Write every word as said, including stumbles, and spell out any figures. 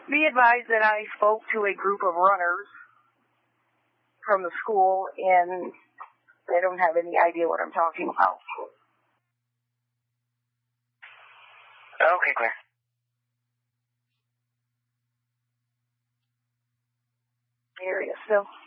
Be advised that I spoke to a group of runners from the school, and they don't have any idea what I'm talking about. Okay, Claire. Area still.